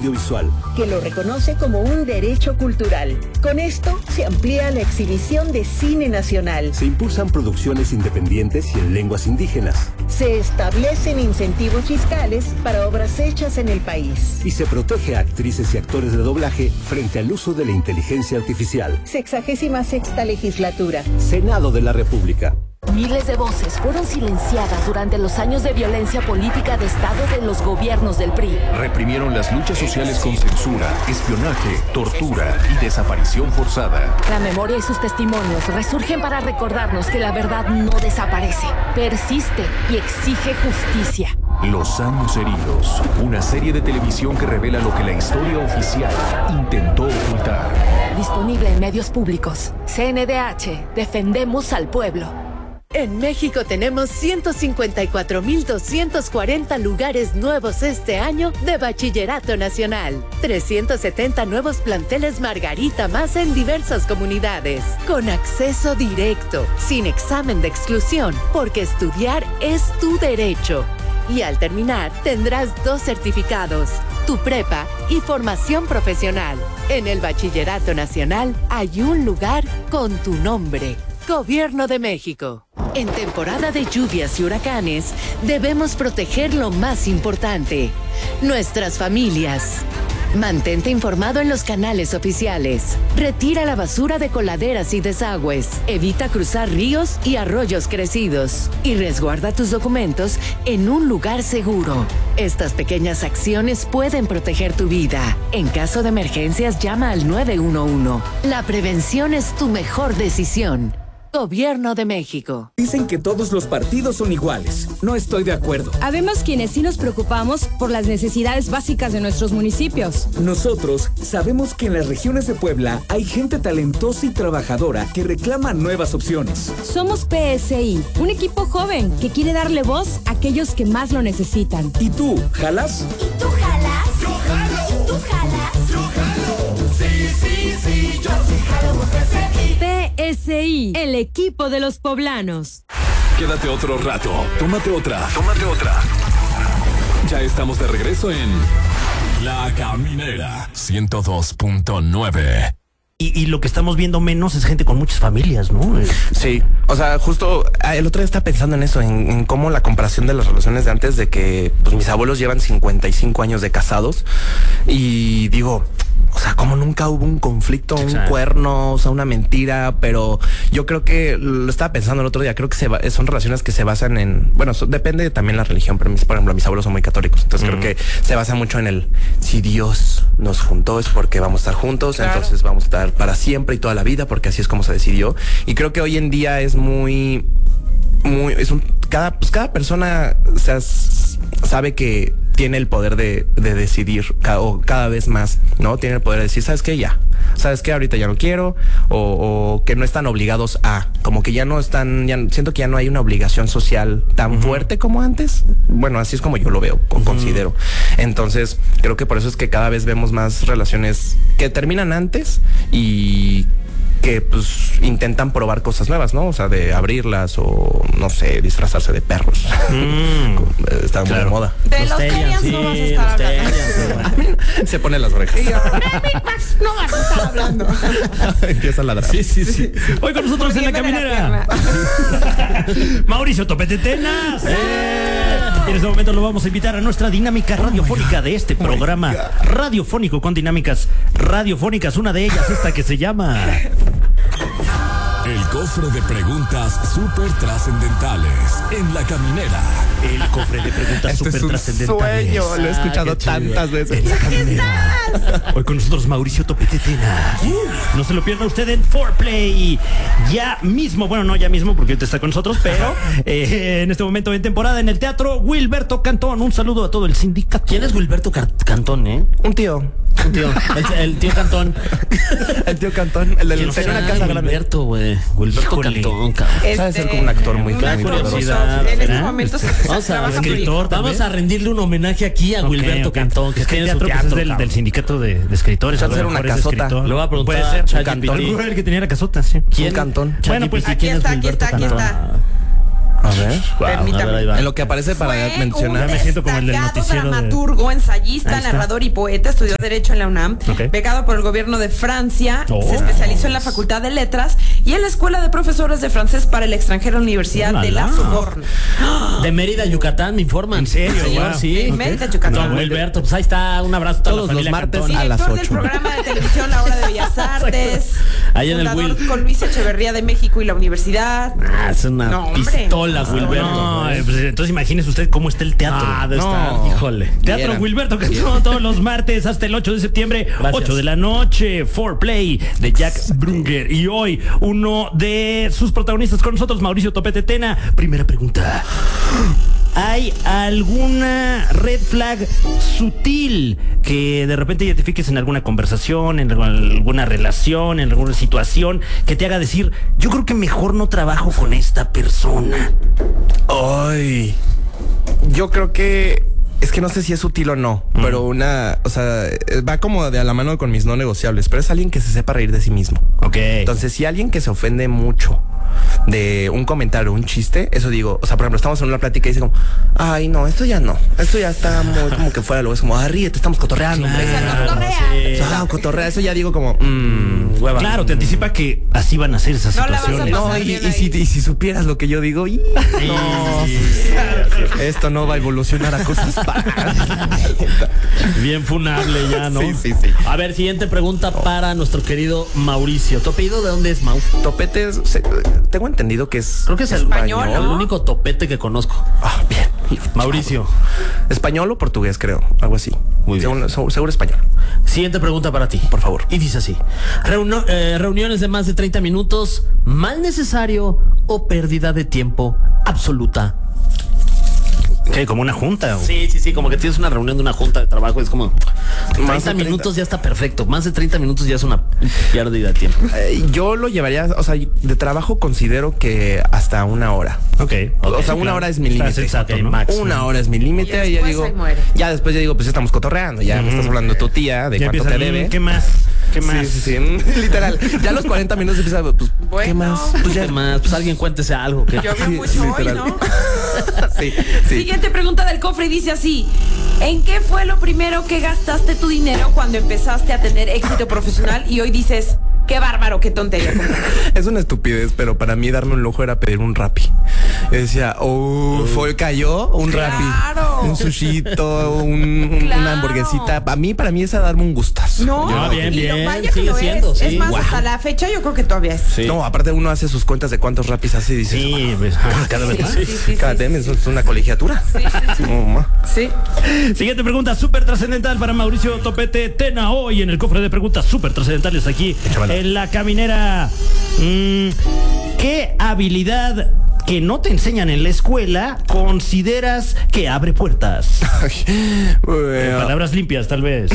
Audiovisual, que lo reconoce como un derecho cultural. Con esto se amplía la exhibición de cine nacional. se impulsan producciones independientes y en lenguas indígenas, Se establecen incentivos fiscales para obras hechas en el país. y se protege a actrices y actores de doblaje frente al uso de la inteligencia artificial. 66ª legislatura. Senado de la República. Miles de voces fueron silenciadas durante los años de violencia política de Estado de los gobiernos del PRI. Reprimieron las luchas sociales con censura, espionaje, tortura y desaparición forzada. La memoria y sus testimonios resurgen para recordarnos que la verdad no desaparece, persiste y exige justicia. Los años heridos, una serie de televisión que revela lo que la historia oficial intentó ocultar. Disponible en medios públicos. CNDH, defendemos al pueblo. En México tenemos 154,240 lugares nuevos este año de Bachillerato Nacional. 370 nuevos planteles Margarita más en diversas comunidades. Con acceso directo, sin examen de exclusión, porque estudiar es tu derecho. Y al terminar, tendrás 2 certificados, tu prepa y formación profesional. En el Bachillerato Nacional hay un lugar con tu nombre. Gobierno de México. En temporada de lluvias y huracanes, debemos proteger lo más importante, nuestras familias. Mantente informado en los canales oficiales. Retira la basura de coladeras y desagües. Evita cruzar ríos y arroyos crecidos. Y resguarda tus documentos en un lugar seguro. Estas pequeñas acciones pueden proteger tu vida. En caso de emergencias, llama al 911. La prevención es tu mejor decisión. Gobierno de México. Dicen que todos los partidos son iguales. No estoy de acuerdo. Habemos quienes sí nos preocupamos por las necesidades básicas de nuestros municipios. Nosotros sabemos que en las regiones de Puebla hay gente talentosa y trabajadora que reclama nuevas opciones. Somos PSI, un equipo joven que quiere darle voz a aquellos que más lo necesitan. ¿Y tú, jalas? ¿Y tú jalas? Yo jalo. ¿Y tú jalas? Yo jalo. Sí, sí, sí, yo sí jalo por PSI. PSI, el equipo de los poblanos. Quédate otro rato, tómate otra. Ya estamos de regreso en La Caminera 102.9. Y lo que estamos viendo menos es gente con muchas familias, ¿no? Sí, o sea, justo el otro día estaba pensando en eso, en cómo la comparación de las relaciones de antes, de que pues mis abuelos llevan 55 años de casados y digo, o sea, como nunca hubo un conflicto, un cuerno, o sea, una mentira, pero yo creo que, lo estaba pensando el otro día, creo que son relaciones que se basan en, bueno, depende también la religión, pero por ejemplo, mis abuelos son muy católicos, entonces creo que se basa mucho en el, si Dios nos juntó es porque vamos a estar juntos, entonces vamos a estar para siempre y toda la vida, porque así es como se decidió. Y creo que hoy en día es cada persona, o sea, sabe que tiene el poder de decidir cada vez más, ¿no? Tiene el poder de decir, ¿sabes qué? Ya. ¿Sabes qué? Ahorita ya no quiero, o que no están obligados a, como que ya no están, siento que ya no hay una obligación social tan fuerte como antes. Bueno, así es como yo lo veo, considero. Entonces, creo que por eso es que cada vez vemos más relaciones que terminan antes y que pues intentan probar cosas nuevas, ¿no? O sea, de abrirlas o, no sé, disfrazarse de perros. Está muy de moda. De los Terians no vas a estar hablando. Se pone las orejas. No vas a estar hablando. Empieza a ladrar. Sí. Hoy con nosotros en La Caminera, Mauricio Topetetenas. Y en este momento lo vamos a invitar a nuestra dinámica radiofónica de este programa radiofónico con dinámicas radiofónicas. Una de ellas, esta que se llama El cofre de preguntas súper trascendentales en La Caminera. El cofre de preguntas súper trascendentales. Sueño, lo he escuchado tantas veces. Hoy con nosotros Mauricio Topetetenas. No se lo pierda usted en 4Play. Ya mismo, bueno, no ya mismo porque ahorita está con nosotros, pero en este momento en temporada en el Teatro Wilberto Cantón. Un saludo a todo el sindicato. ¿Quién es Wilberto Cantón, Un tío. El tío Cantón. El tío Cantón. El del tenía una casa grande. Wilberto, güey. Wilberto Cantón, cabrón. Sabe ser como un actor muy curiosidad. En este momento vamos a rendirle un homenaje aquí a Wilberto Cantón, que tiene su teatro, teatro. del sindicato de escritores. Hacer una casota. Le voy a preguntar. Puede ser. El Cantón. El que tenía la casota, sí. ¿Quién? Cantón. Bueno, pues aquí está. A ver. Permítame. En lo que aparece para mencionar. Me siento como el del noticiero de... dramaturgo, ensayista, narrador y poeta, estudió Derecho en la UNAM, becado por el gobierno de Francia, se especializó en la Facultad de Letras y en la Escuela de Profesores de Francés para el Extranjero en la Universidad de La Sorbonne. De Mérida, Yucatán, me informan. ¿En serio? Señor, sí. De Mérida, Yucatán. Don Wilberto, pues ahí está, un abrazo a toda Todos la los familia martes Cantón. a las Director 8. del programa de televisión La Hora de Bellas Artes. Ahí en el fundador Will. con Luis Echeverría de México y la universidad. Es una pistola, Wilberto. No, pues, entonces imagínese usted cómo está el teatro. Debe estar, híjole. Teatro Wilberto Cantón todos los martes hasta el 8 de septiembre, Gracias. 8 de la noche, Foreplay de Jack Brunger. Y hoy uno de sus protagonistas con nosotros, Mauricio Topete Tena. Primera pregunta. ¿Hay alguna red flag sutil que de repente identifiques en alguna conversación, en alguna relación, en alguna situación que te haga decir, yo creo que mejor no trabajo con esta persona? Ay, yo creo que es que no sé si es sutil o no, pero o sea, va como de a la mano con mis no negociables, pero es alguien que se sepa reír de sí mismo. Ok. Entonces, si alguien que se ofende mucho de un comentario, un chiste, eso digo, o sea, por ejemplo, estamos en una plática y dice como, ay, no, esto ya está muy como que fuera, luego es como, ríete, estamos cotorreando, hombre. Cotorrea, eso ya digo como, hueva. Claro, te anticipa que así van a ser esas situaciones. No, y si supieras lo que yo digo, esto no va a evolucionar a cosas Bien funable ya, ¿no? Sí. A ver, siguiente pregunta para nuestro querido Mauricio. ¿Tu apellido de dónde es, Mau? Topete, tengo entendido que es... Creo que es español, el único topete que conozco. Ah, bien. Mauricio. Español o portugués, creo. Algo así. Muy bien. Seguro español. Siguiente pregunta para ti. Por favor. Y dice así. Reuniones de más de 30 minutos, ¿mal necesario o pérdida de tiempo absoluta? ¿Qué? ¿Como una junta? ¿O? Sí, como que tienes una reunión de una junta de trabajo, es como 30 de minutos ya está perfecto, más de 30 minutos ya es una pérdida de tiempo. Yo lo llevaría, o sea, de trabajo considero que hasta 1 hora. Ok. O sea, 1 hora es mi límite. Exacto, okay, ¿no? máximo. 1 hora es mi límite y ya digo, después ya digo, pues estamos cotorreando, ya me estás hablando tu tía de Ya cuánto te empieza, debe. ¿Qué más? ¿Qué más? Sí. Literal. Ya a los 40 minutos empieza, pues, ¿qué más? Pues ya más, pues alguien cuéntese algo. Yo veo mucho hoy, literal. ¿no? Sí. Siguiente pregunta del cofre y dice así: ¿en qué fue lo primero que gastaste tu dinero cuando empezaste a tener éxito profesional y hoy dices, qué bárbaro, qué tontería? Es una estupidez, pero para mí darme un lujo era pedir un Rappi. Yo decía, cayó un Rappi, un sushito, una hamburguesita. Para mí es a darme un gustazo. No, bien, vaya sigue que lo siendo. Es Sí. más, hasta la fecha yo creo que todavía es. Sí. No, aparte uno hace sus cuentas de cuántos Rappis hace y dice, Sí, pues, cada vez más. cada tema es una colegiatura. Sí. Siguiente pregunta súper trascendental para Mauricio Topete Tena. Hoy en el cofre de preguntas súper trascendentales aquí en La Caminera. ¿Qué habilidad que no te enseñan en la escuela consideras que abre puertas? Palabras limpias, tal vez.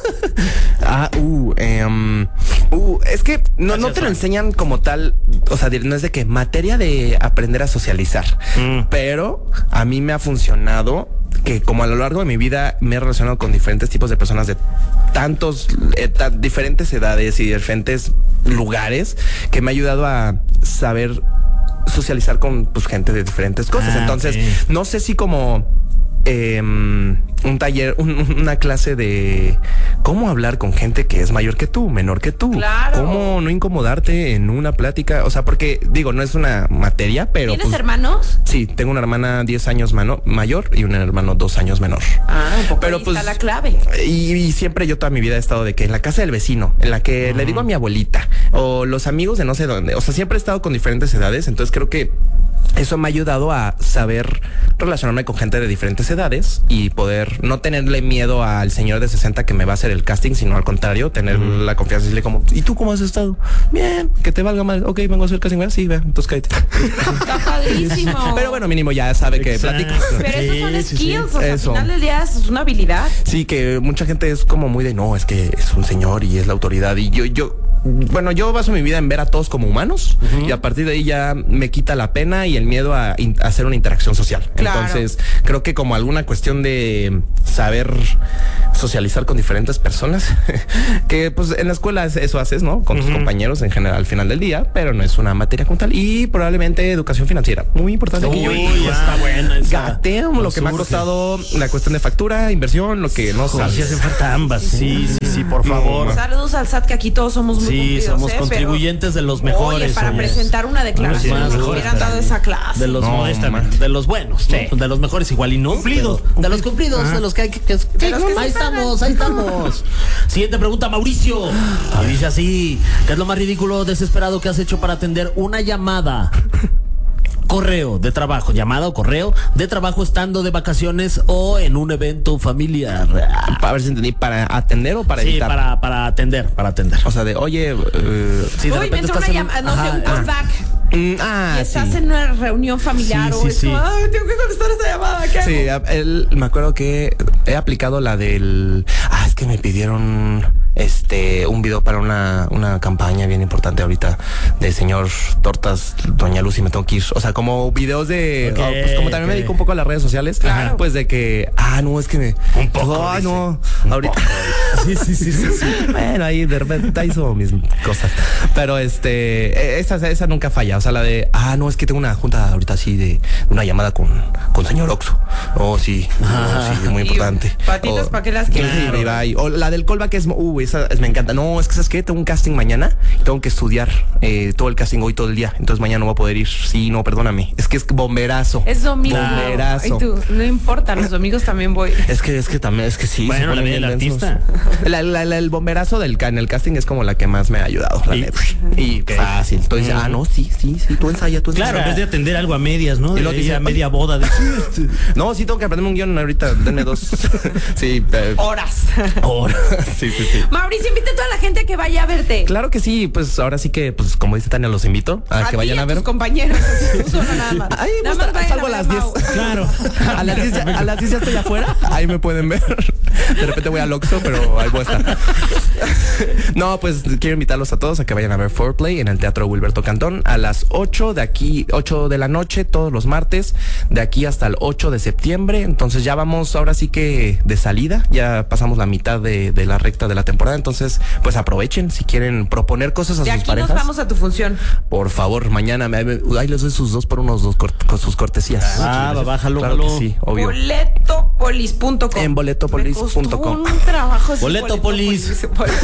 Es que no te lo enseñan como tal, o sea, no es de que materia de aprender a socializar, pero a mí me ha funcionado que como a lo largo de mi vida me he relacionado con diferentes tipos de personas de diferentes edades y diferentes lugares, que me ha ayudado a saber socializar con gente de diferentes cosas. Entonces, no sé si como un taller, una clase de cómo hablar con gente que es mayor que tú, menor que tú. Claro. Cómo no incomodarte en una plática. O sea, porque digo, no es una materia, pero... ¿Tienes hermanos? Sí, tengo una hermana 10 años mayor y un hermano 2 años menor. Un poco pero ahí pues está la clave. Y siempre yo toda mi vida he estado de que en la casa del vecino, en la que le digo a mi abuelita, o los amigos de no sé dónde. O sea, siempre he estado con diferentes edades, entonces creo que eso me ha ayudado a saber relacionarme con gente de diferentes edades y poder no tenerle miedo al señor de 60 que me va a hacer el casting, sino al contrario, tener la confianza y decirle como, ¿y tú cómo has estado? Bien, que te valga mal. Ok, vengo a hacer el casting. Sí, ve, entonces cállate. Está padrísimo. Pero bueno, mínimo ya sabe que platico. Pero esos son skills, o sea, Eso. al final del día es una habilidad. Sí, que mucha gente es como muy de, no, es que es un señor y es la autoridad. Y yo bueno, yo baso mi vida en ver a todos como humanos y a partir de ahí ya me quita la pena y el miedo a hacer una interacción social. Claro. Entonces, creo que como alguna cuestión de saber socializar con diferentes personas, que pues en la escuela eso haces, ¿no? Con tus compañeros en general al final del día, pero no es una materia como tal. Y probablemente educación financiera. Muy importante que yo está buena esa. lo que me ha costado la cuestión de factura, inversión, lo que no sabes. Sí, hacen falta ambas. Sí, por favor. Saludos al SAT, que aquí todos somos muy cumplidos, somos contribuyentes de los mejores. Oye, para presentar una declaración, me hubieran dado esa clase. De los de los buenos, ¿no? De los mejores igual y no. Cumplidos. De los cumplidos, de los que hay que ahí estamos. Siguiente pregunta, Mauricio. Y dice así: ¿qué es lo más ridículo, desesperado que has hecho para atender una llamada? Correo de trabajo, llamada o correo de trabajo estando de vacaciones o en un evento familiar. A ver si entendí, ¿para atender o para editar? Sí, para atender. O sea, de, oye... sí, de uy, me entró una llamada, no sé, un callback. Y estás en una reunión familiar o es como, ay, tengo que contestar esta llamada, ¿qué hago? Me acuerdo que he aplicado la del... es que me pidieron un video para una campaña bien importante ahorita de señor Tortas, Doña Lucy, me tengo que ir. O sea, como videos de... pues como también me dedico un poco a las redes sociales, pues de que... no, es que me... Un poco. No, ahorita... Sí. Bueno, ahí de repente hizo mis cosas. Pero esa nunca falla. O sea, la de... no, es que tengo una junta ahorita así de una llamada con señor Oxxo. Sí, muy importante. Patitas, ¿para qué las quieres? O la del callback es... esa me encanta. No, es que ¿sabes qué? Tengo un casting mañana y tengo que estudiar todo el casting hoy todo el día. Entonces mañana no voy a poder ir. Sí, no, perdóname. Es que es bomberazo. Es domingo. Bomberazo. Ay, tú, no importa, los domingos también voy. Es que también, es que sí. Bueno, la vida del artista. El bomberazo en el casting es como la que más me ha ayudado, la neta. Y fácil. Entonces, no, sí, tú ensaya. Claro, en vez de atender algo a medias, ¿no? Y lo dice, media boda. No, sí tengo que aprenderme un guión ahorita. Denme 2. Sí. Horas. Sí. Mauricio, invita a toda la gente a que vaya a verte. Claro que sí, pues ahora sí que, pues como dice Tania, los invito a que vayan a ver. Tus compañeros, nada más. Ahí nada más salgo a las 10. Claro. A las 10 ya estoy afuera. Ahí me pueden ver. De repente voy al Oxxo, pero ahí voy a estar. No, pues quiero invitarlos a todos a que vayan a ver Foreplay en el Teatro Wilberto Cantón a las 8 de la noche, todos los martes, de aquí hasta el 8 de septiembre. Entonces ya vamos ahora sí que de salida, ya pasamos la mitad de la recta de la temporada. Entonces, pues aprovechen si quieren proponer cosas a sus parejas. De aquí nos vamos a tu función. Por favor, mañana ahí les doy sus 2 por 1 con sus cortesías. Bájalo. Claro que sí, obvio. Boletopolis.com. En boletopolis.com. Un trabajo. Boletopolis.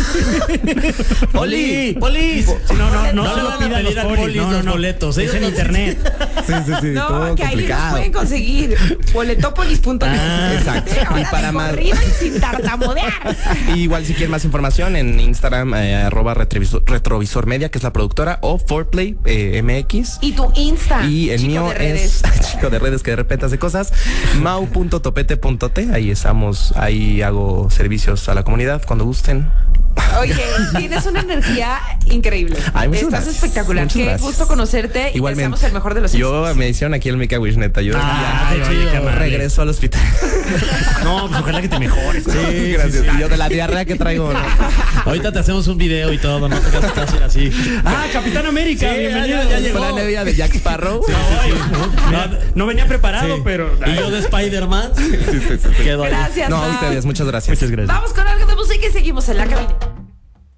Polis. No se lo pidan los polis. Los boletos. Es en internet. Sí. No, que ahí los pueden conseguir. Boletopolis.com. Exacto. Y para más. Y sin tartamudear. Y igual si quieren más información en Instagram, @retrovisor media, que es la productora, o Foreplay MX. Y tu Insta. Y el mío es chico de redes que de repente hace cosas. mau.topete.t. Ahí estamos, ahí hago servicios a la comunidad cuando gusten. Oye, tienes una energía increíble. Estás espectacular. Qué gusto conocerte. Y igualmente, deseamos el mejor de los éxitos. Yo me hicieron aquí el Make a Wish, neta. Yo regreso al hospital. No, pues ojalá que te mejores. Sí, gracias. Y yo de la diarrea que traigo, ¿no? Ahorita te hacemos un video y todo, no te quedas así. Capitán América, bienvenido. Ya llegó la nevia de Jack Sparrow. No venía preparado, pero... Y yo de Spider-Man. Sí. Gracias. No, a ustedes, muchas gracias. Vamos con algo de música y seguimos en la cabina.